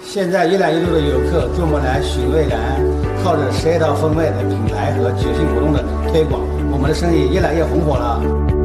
现在一来一路的游客专门来寻味兰，靠着10道风味的品牌和节庆活动的推广，我们的生意越来越红火了。